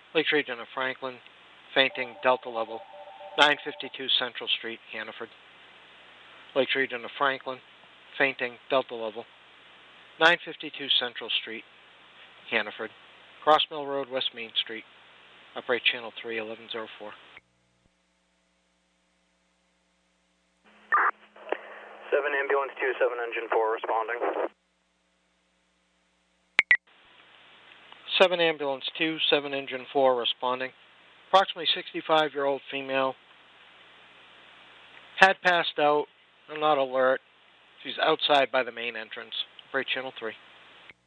Lakes Region of Franklin, fainting, Delta level, 952 Central Street, Hannaford. Lakes Region of Franklin, fainting, Delta level, 952 Central Street, Hannaford. Cross Mill Road, West Main Street. Operate Channel 3, 1104. 7 Ambulance 2, 7 Engine 4 responding. 7 Ambulance 2, 7 Engine 4 responding. Approximately 65-year-old female. Had passed out. I'm not alert. She's outside by the main entrance. Operate Channel 3.